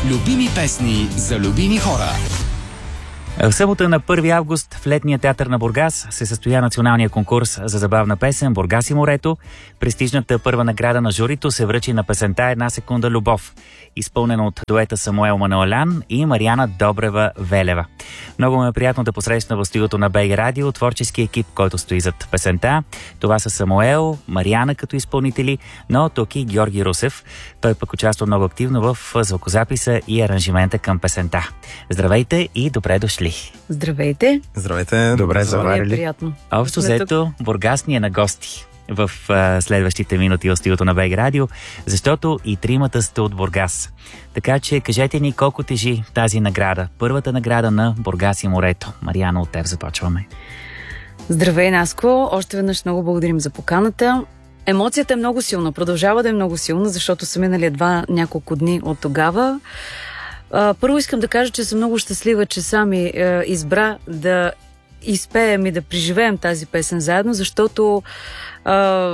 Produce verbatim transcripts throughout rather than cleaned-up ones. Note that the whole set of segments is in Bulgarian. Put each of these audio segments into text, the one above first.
Любими песни за любими хора. В събота на първи август в летния театър на Бургас се състоя националния конкурс за забавна песен «Бургас и морето». Престижната първа награда на журито се връчи на песента «Една секунда любов», изпълнена от дуета Самуел Мануелян и Мариана Добрева-Велева. Много ме е приятно да посрещна в студиото на БГ Радио творчески екип, който стои зад песента. Това са Самуел, Мариана като изпълнители, но тук и Георги Русев. Той пък участва много активно в звукозаписа и аранжимента към песента. Здравейте и добре дошли! Здравейте! Здравейте! Добре заварили! Приятно. Общо взето, Бургас ни е на гости в а, следващите минути от студиото на БГ Радио, защото и тримата сте от Бургас. Така че кажете ни колко тежи тази награда. Първата награда на Бургас и морето. Мариана, от теб започваме. Здравей, Наско! Още веднъж много благодарим за поканата. Емоцията е много силна. Продължава да е много силна, защото са минали едва няколко дни от тогава. Първо искам да кажа, че съм много щастлива, че сами е, избра да изпеем и да преживеем тази песен заедно, защото е,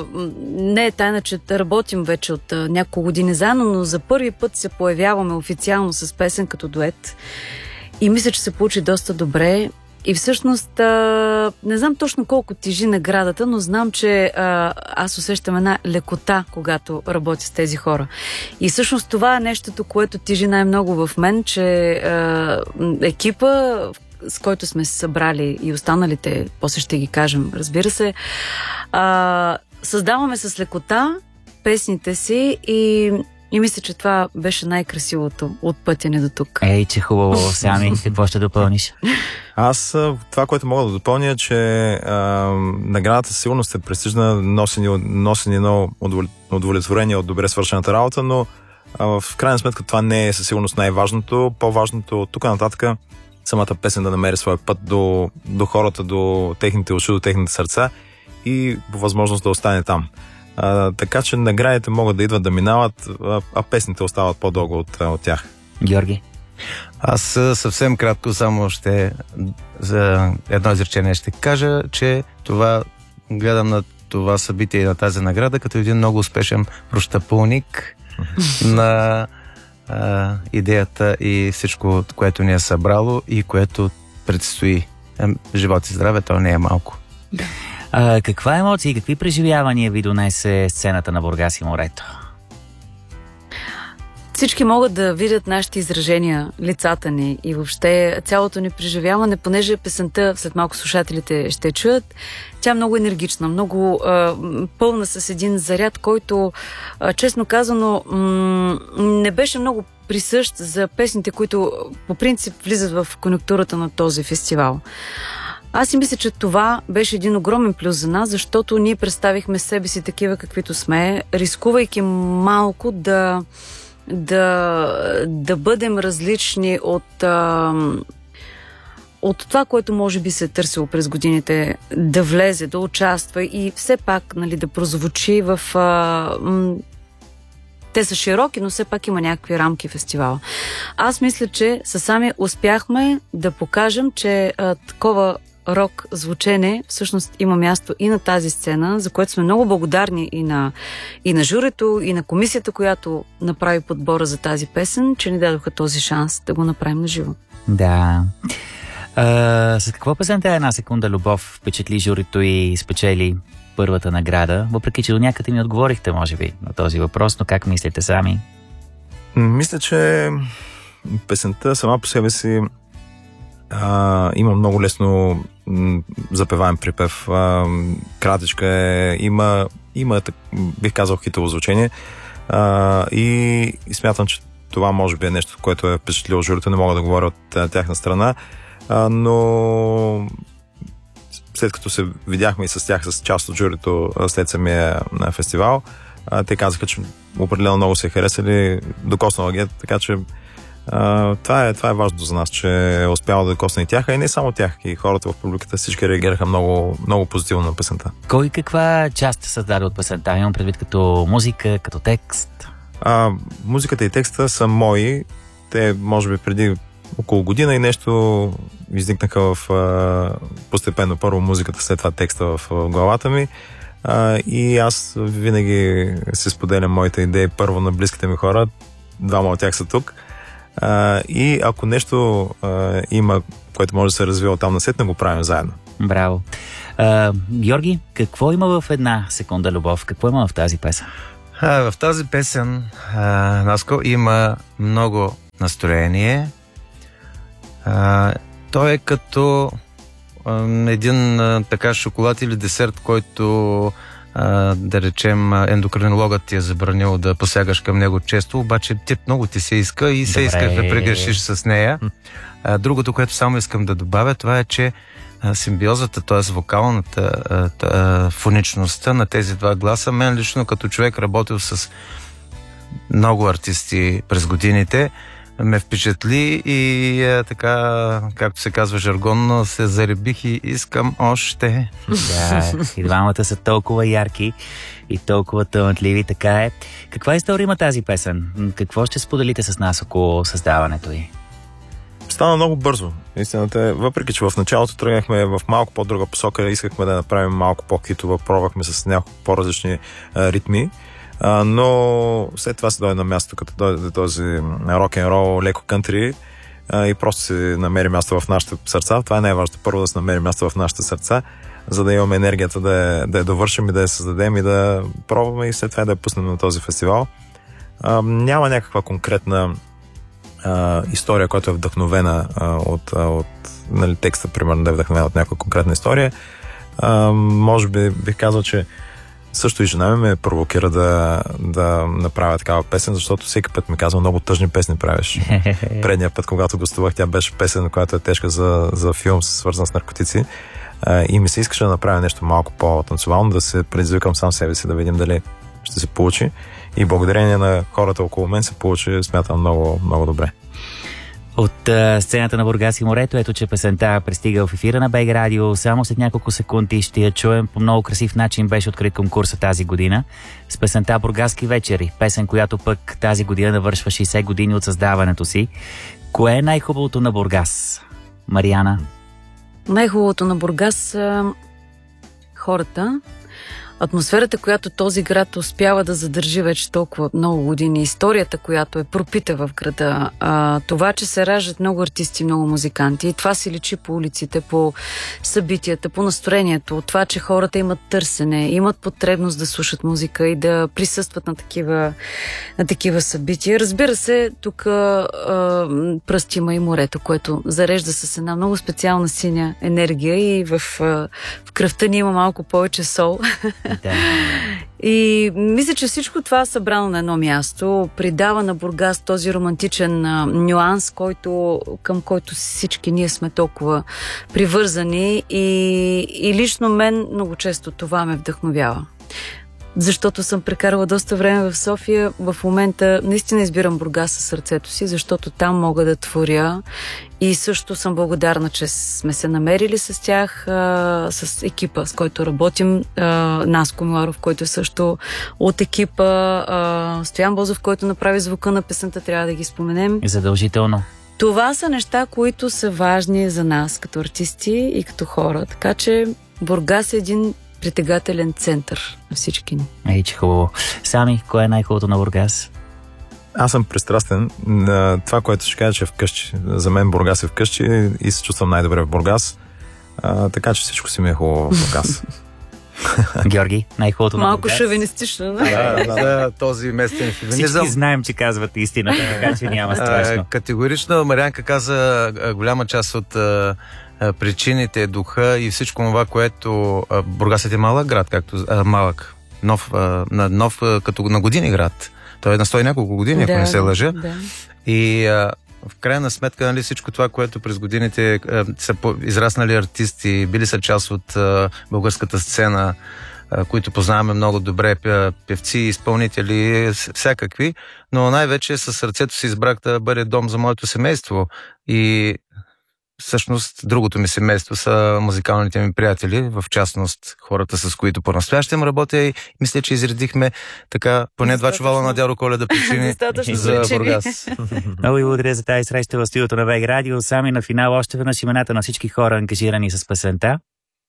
не е тайна, че работим вече от е, няколко години заедно, но за първи път се появяваме официално с песен като дует. И мисля, че се получи доста добре. И всъщност, а, не знам точно колко тежи наградата, но знам, че а, аз усещам една лекота, когато работя с тези хора. И всъщност това е нещото, което тежи най-много в мен, че а, екипа, с който сме се събрали и останалите, после ще ги кажем, разбира се, а, създаваме с лекота песните си и И мисля, че това беше най-красивото от пътя ни до тук. Ей, че хубаво, Сами. Какво ще допълниш? Аз това, което мога да допълня, е, че а, наградата сигурно е престижна, носени, носени едно удовлетворение от добре свършената работа, но а, в крайна сметка това не е със сигурност най-важното. По-важното от тук нататък самата песен да намери своя път до, до хората, до техните уши, до техните сърца и по възможност да остане там. А, така че наградите могат да идват, да минават, а, а песните остават по-дълго от, от тях. Георги? Аз съвсем кратко само ще за едно изречение ще кажа, че това гледам на това събитие и на тази награда като един много успешен прощапълник на а, идеята и всичко, което ни е събрало и което предстои. Живот и здраве, то не е малко. Да. А, каква емоция и какви преживявания ви донесе сцената на Бургас и морето? Всички могат да видят нашите изражения, лицата ни и въобще цялото ни преживяване, понеже песента, след малко слушателите ще чуят, тя е много енергична, много а, пълна с един заряд, който, а, честно казано, м- не беше много присъщ за песните, които по принцип влизат в конюнктурата на този фестивал. Аз си мисля, че това беше един огромен плюс за нас, защото ние представихме себе си такива каквито сме, рискувайки малко да, да, да бъдем различни от, а, от това, което може би се е търсило през годините, да влезе, да участва и все пак, нали, да прозвучи в... А, м- те са широки, но все пак има някакви рамки в фестивала. Аз мисля, че със сами успяхме да покажем, че а, такова рок звучене всъщност има място и на тази сцена, за което сме много благодарни и на, и на журито, и на комисията, която направи подбора за тази песен, че ни дадоха този шанс да го направим на живо. Да. А, с какво песента «Една секунда любов» впечатли журито и спечели първата награда? Въпреки че до някъде ми отговорихте, може би, на този въпрос, но как мислите сами? Мисля, че песента сама по себе си а, има много лесно м, запеваем припев. А, кратичка е, има, има, бих казал, хитово звучение. А, и, и смятам, че това може би е нещо, което е впечатлило журито. Не мога да говоря от тяхна страна, а, но след като се видяхме и с тях, с част от журито след самия фестивал, а, те казаха, че определено много се харесали, докоснала ги, така че а, това, е, това е важно за нас, че е успяла да докосне и тях, а и не само тях, и хората в публиката, всички реагираха много, много позитивно на песента. Кой каква част създаде от песента? Имам предвид като музика, като текст? А, музиката и текста са мои. Те, може би, преди около година и нещо изникнаха в а, постепенно първо музиката, след това текста в, в главата ми. А, и аз винаги се споделям моите идеи първо на близките ми хора. Двама от тях са тук. А, и ако нещо а, има, което може да се развива оттам насетне, го правим заедно. Браво. А, Георги, какво има в една секунда любов? Какво има в тази песен? А, в тази песен, а, Наско, има много настроение. А, той е като а, един а, така шоколад или десерт, който а, да речем ендокринологът ти е забранил да посягаш към него често, обаче ти много ти се иска и се искаш да прегрешиш с нея. А, другото, което само искам да добавя, това е, че а, симбиозата, т.е. вокалната а, а, фоничността на тези два гласа, мен лично като човек работил с много артисти през годините, ме впечатли и е, така, както се казва жаргонно, се заребих и искам още. Да, и двамата са толкова ярки и толкова талантливи, така е. Каква история има тази песен? Какво ще споделите с нас около създаването й? Стана много бързо. Истината е, въпреки че в началото тръгнахме в малко по-друга посока, искахме да направим малко по-хитова, пробвахме с няколко по-различни а, ритми, а, но след това се дойде на място, като дойде този рок-н-рол, леко кънтри а, и просто се намери място в нашите сърца. Това е най-важното. Първо да се намери място в нашите сърца, за да имаме енергията да я, да я довършим и да я създадем и да пробваме и след това да я пуснем на този фестивал. А, няма някаква конкретна Uh, история, която е вдъхновена uh, от, uh, от нали, текста, примерно да е вдъхновена от някаква конкретна история. Uh, може би бих казал, че също и жена ми ме провокира да, да направя такава песен, защото всеки път ми казва, много тъжни песни правиш. Предния път, когато гостувах, тя беше песен, която е тежка за, за филм, свързан с наркотици. Uh, и ми се искаше да направя нещо малко по-танцовално, да се предизвикам сам себе си, да видим дали ще се получи. И благодарение на хората около мен се получи, смятам, много, много добре. От а, сцената на Бургас и морето, ето че песента пристига в ефира на БГ Радио. Само след няколко секунди ще я чуем. По много красив начин беше открит конкурса тази година с песента Бургаски вечери. Песен, която пък тази година навършва шейсет години от създаването си. Кое е най-хубавото на Бургас? Мариана? Най-хубавото на Бургас са хората, атмосферата, която този град успява да задържи вече толкова много години, историята, която е пропита в града, а, това, че се раждат много артисти, много музиканти, и това се личи по улиците, по събитията, по настроението, това, че хората имат търсене, имат потребност да слушат музика и да присъстват на такива, на такива събития. Разбира се, тук а, пръст има и морето, което зарежда с една много специална синя енергия и в, а, в кръвта ни има малко повече сол. Да. И мисля, че всичко това събрано на едно място придава на Бургас този романтичен а, нюанс, който, към който всички ние сме толкова привързани, и, и лично мен много често това ме вдъхновява. Защото съм прекарала доста време в София. В момента наистина избирам Бургас със сърцето си, защото там мога да творя. И също съм благодарна, че сме се намерили с тях, а, с екипа, с който работим. А, Наско Миларов, който е също от екипа. А, Стоян Бозов, който направи звука на песента, трябва да ги споменем. Задължително. Това са неща, които са важни за нас като артисти и като хора. Така че Бургас е един притегателен център на всички ни. Ей, че хубаво. Сами, кое е най-хубавото на Бургас? Аз съм пристрастен на това, което ще кажа, че е вкъщи. За мен Бургас е вкъщи и се чувствам най-добре в Бургас. А, така че всичко си ми е хубаво в Бургас. Георги, най-хубавото на Бургас? Малко шовинистично, да? Да, да, да, този местен шовинизъм. Всички знаем, че казвате истината, така че няма страшно. Категорично, Марианка каза голяма част от причините, духа и всичко това, което Бургас е малък град, както а, малък, нов, а, нов като на години град. Той е на сто и няколко години, ако да, не се лъжа. Да. И а, в крайна сметка, нали, всичко това, което през годините а, са по- израснали артисти, били са част от а, българската сцена, а, които познаваме много добре, певци, изпълнители, всякакви, но най-вече със сърцето си избрах да бъде дом за моето семейство. И всъщност, другото ми семейство са музикалните ми приятели, в частност хората, с които по-настоящем работя, и мисля, че изредихме така поне два чувала на Дядо Коледа причини за Бургас. Много ви благодаря за тази среща в студиото на БГ Радио. Сами на финал още веднъж имената на всички хора, ангажирани с песента.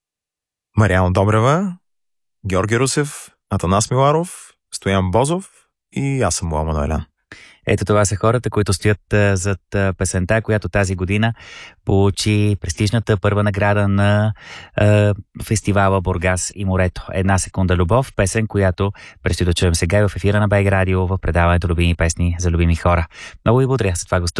Мариана Добрева, Георги Русев, Атанас Миларов, Стоян Бозов и аз съм Лола Мануелян. Ето това са хората, които стоят а, зад а, песента, която тази година получи престижната първа награда на а, фестивала Бургас и морето. Една секунда любов, песен, която предстои да чуем сега и в ефира на Бег Радио в предаването Любими песни за любими хора. Много ви благодаря за това гостуване.